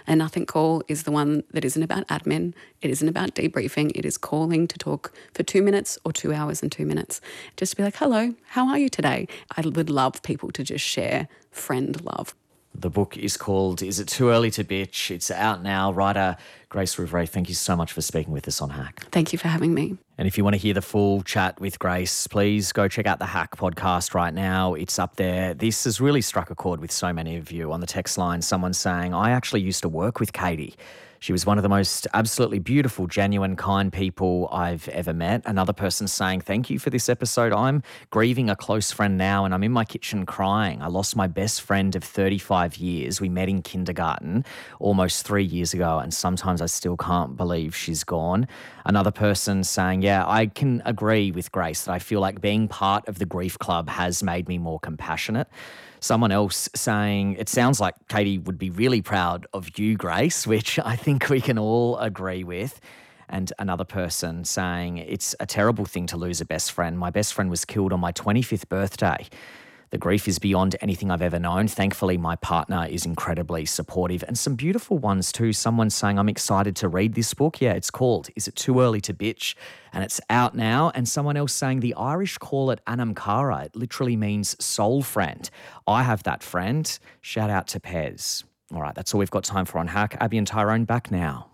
A nothing call is the one that isn't about admin. It isn't about debriefing. It is calling to talk for 2 minutes or 2 hours and 2 minutes. Just to be like, hello, how are you today? I would love people to just share friend love. The book is called Is It Too Early to Bitch? It's out now. Writer Grace Rouvray, thank you so much for speaking with us on Hack. Thank you for having me. And if you want to hear the full chat with Grace, please go check out the Hack podcast right now. It's up there. This has really struck a chord with so many of you. On the text line, someone saying, I actually used to work with Katie. She was one of the most absolutely beautiful, genuine, kind people I've ever met. Another person saying, thank you for this episode. I'm grieving a close friend now and I'm in my kitchen crying. I lost my best friend of 35 years. We met in kindergarten almost 3 years ago and sometimes I still can't believe she's gone. Another person saying, yeah, I can agree with Grace that I feel like being part of the grief club has made me more compassionate. Someone else saying, it sounds like Katie would be really proud of you, Grace, which I think we can all agree with. And another person saying, it's a terrible thing to lose a best friend. My best friend was killed on my 25th birthday. The grief is beyond anything I've ever known. Thankfully, my partner is incredibly supportive. And some beautiful ones too. Someone saying, I'm excited to read this book. Yeah, it's called Is It Too Early to Bitch? And it's out now. And someone else saying, the Irish call it Anam Cara. It literally means soul friend. I have that friend. Shout out to Pez. All right, that's all we've got time for on Hack. Abby and Tyrone back now.